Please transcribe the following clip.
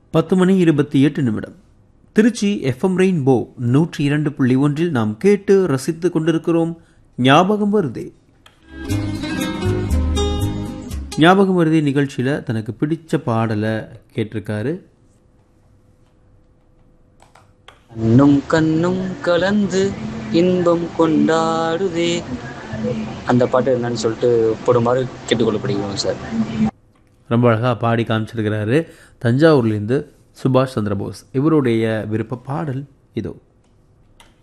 10:28 Trichy FM rainbow 102.1 நாம் கேட்டு ரசித்துக் கொண்டிருக்கிறோம். ஞாபகம் வருதே ஞாபகம் வருதே நிகழ்ச்சியில் தனக்கு பிடிச்ச பாடலை கேட்டிருக்காரு. கண்ணும் கண்ணும் கலந்து இன்பம் கொண்டாடுதே, அந்த பாட்டு என்னன்னு சொல்லிட்டு போடுமாறு கேட்டுக்கொள்ளப்படுகிறோம் சார். ரொம்ப அழகாக பாடி காமிச்சிருக்கிறாரு. தஞ்சாவூர்லேருந்து சுபாஷ் சந்திரபோஸ் இவருடைய விருப்ப பாடல் இதோ.